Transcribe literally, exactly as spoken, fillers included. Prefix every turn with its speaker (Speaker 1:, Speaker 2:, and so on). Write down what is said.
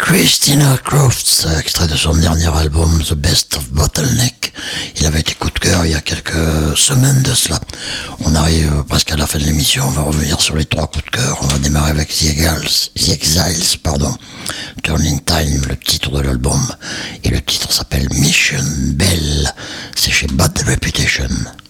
Speaker 1: Christina Crofts, extrait de son dernier album The Best of Bottleneck. Il avait été coup de cœur il y a quelques semaines de cela. On arrive presque à la fin de l'émission, on va revenir sur les trois coups de cœur. On va démarrer avec The Exiles, The Exiles, pardon. Turning Time, le titre de l'album. Et le titre s'appelle Mission Bell. C'est chez Bad Reputation.